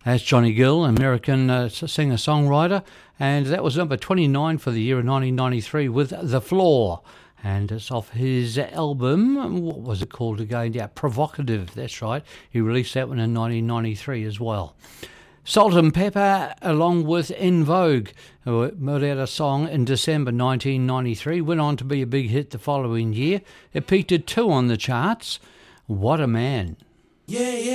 That's Johnny Gill, American singer-songwriter, and that was number 29 for the year of 1993 with The Floor. And it's off his album, what was it called again? Yeah, Provocative, that's right. He released that one in 1993 as well. Salt and Pepper, along with En Vogue, who put out a song in December 1993, went on to be a big hit the following year. It peaked at 2 on the charts. What a Man. Yeah, yeah.